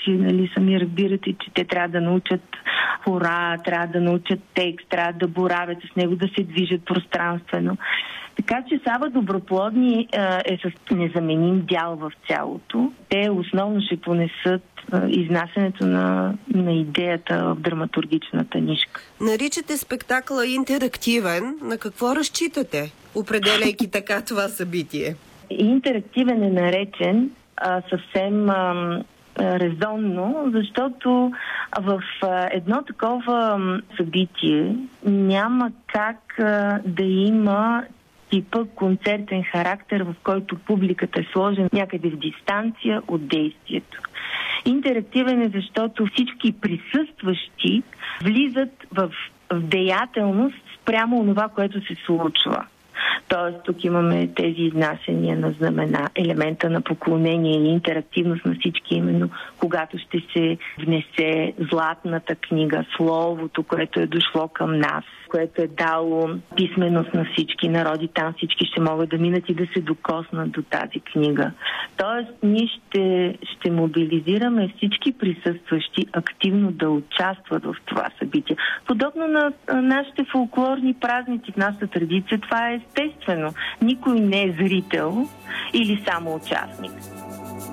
си, нали, сами разбирате, че те трябва да научат хора, трябва да научат текст, трябва да боравят с него, да се движат пространствено. Така че Сава Доброплодни е с незаменим дял в цялото. Те основно ще понесат изнасянето на идеята в драматургичната нишка. Наричате спектакъла интерактивен. На какво разчитате, определяйки така това събитие? Интерактивен е наречен съвсем резонно, защото в едно такова събитие няма как да има типа концертен характер, в който публиката е сложена някъде в дистанция от действието. Интерактивен е, защото всички присъстващи влизат в деятелност спрямо това, което се случва. Тоест, тук имаме тези изнасяния на знамена, елемента на поклонение и интерактивност на всички, именно когато ще се внесе златната книга, словото, което е дошло към нас, което е дало писменост на всички народи. Там всички ще могат да минат и да се докоснат до тази книга. Тоест, ние ще мобилизираме всички присъстващи активно да участват в това събитие. Подобно на нашите фолклорни празници, в нашата традиция, това е естествено. Никой не е зрител или само участник.